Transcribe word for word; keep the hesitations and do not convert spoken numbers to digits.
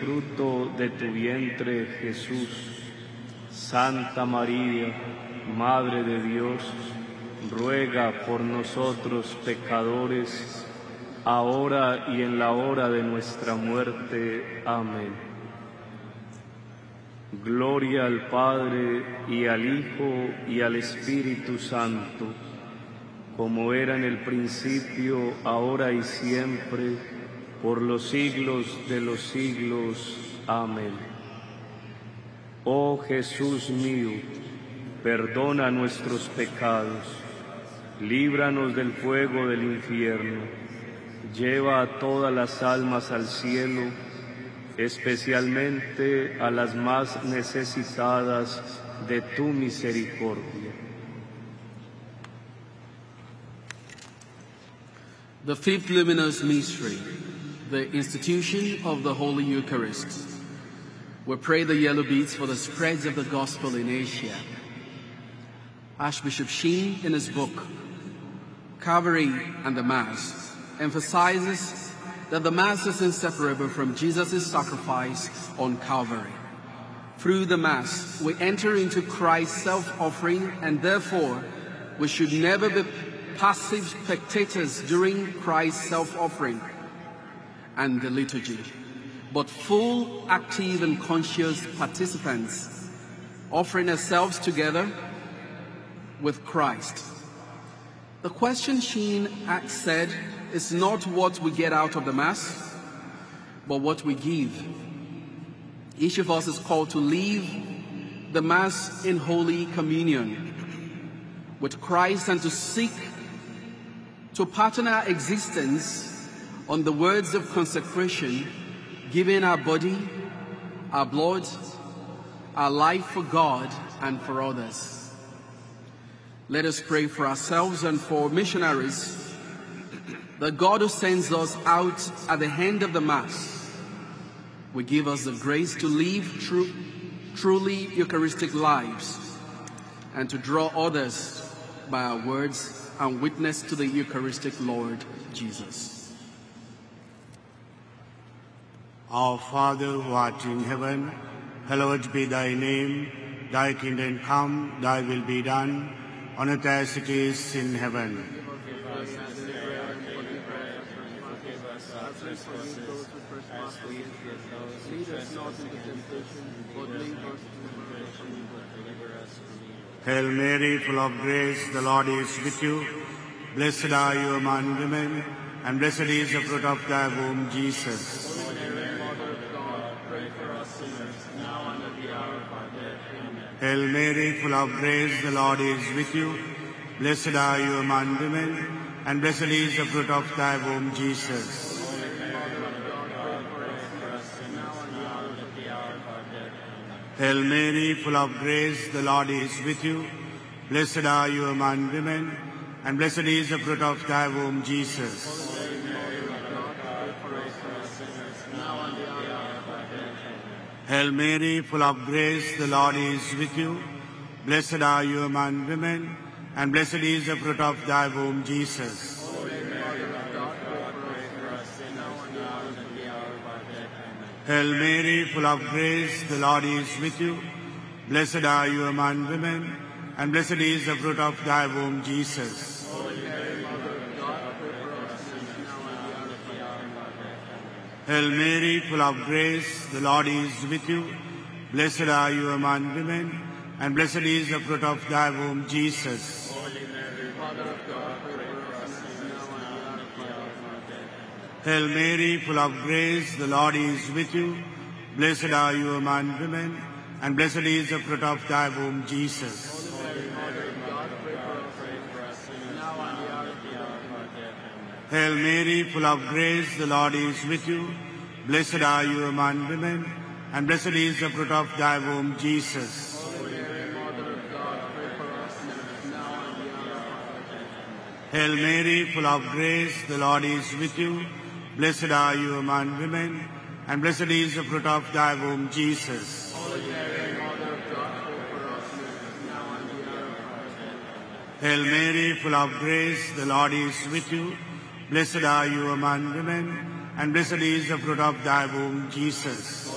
fruto de tu vientre, Jesús. Santa María, Madre de Dios, ruega por nosotros pecadores, ahora y en la hora de nuestra muerte. Amén. Gloria al Padre, y al Hijo, y al Espíritu Santo, como era en el principio, ahora y siempre, por los siglos de los siglos. Amén. Oh Jesús mío, perdona nuestros pecados, líbranos del fuego del infierno, lleva a todas las almas al cielo, especialmente a las más necesitadas de tu misericordia. The fifth luminous mystery, the institution of the Holy Eucharist. We pray the yellow beads for the spreads of the gospel in Asia. Archbishop Sheen, in his book, Calvary and the Mass, emphasizes that the Mass is inseparable from Jesus' sacrifice on Calvary. Through the Mass, we enter into Christ's self-offering, and therefore we should never be passive spectators during Christ's self-offering and the liturgy, but full, active and conscious participants, offering ourselves together with Christ. The question Sheen said is not what we get out of the Mass, but what we give. Each of us is called to live the Mass in Holy Communion with Christ and to seek to pattern our existence on the words of consecration, giving our body, our blood, our life for God and for others. Let us pray for ourselves and for missionaries, that God who sends us out at the end of the Mass will give us the grace to live true, truly Eucharistic lives and to draw others by our words and witness to the Eucharistic Lord Jesus. Our Father who art in heaven, hallowed be thy name. Thy kingdom come, thy will be done, on earth as it is in heaven. Hail Mary, full of grace, the Lord is with you. Blessed are you among women, and blessed is the fruit of thy womb, Jesus. Hail Mary, full of grace, the Lord is with you. Blessed are you among women, and blessed is the fruit of thy womb, Jesus. Hail Mary, full of grace, the Lord is with you. Blessed are you among women, and blessed is the fruit of thy womb, Jesus. Hail Mary, full of grace, the Lord is with you. Blessed are you among women, and blessed is the fruit of thy womb, Jesus. Hail Mary, full of grace, the Lord is with you. Blessed are you among women, and blessed is the fruit of thy womb, Jesus. Hail Mary, full of grace, the Lord is with you. Blessed are you among women, and blessed is the fruit of thy womb, Jesus. Hail Mary, full of grace, the Lord is with you. Blessed are you among women, and blessed is the fruit of thy womb, Jesus. Hail Mary, full of grace, the Lord is with you. Blessed are you among women, and blessed is the fruit of thy womb, Jesus. Hail Mary, full of grace, the Lord is with you. Blessed are you among women, and blessed is the fruit of thy womb, Jesus. Hail Mary, full of grace, the Lord is with you. Blessed are you among women, and blessed is the fruit of thy womb, Jesus.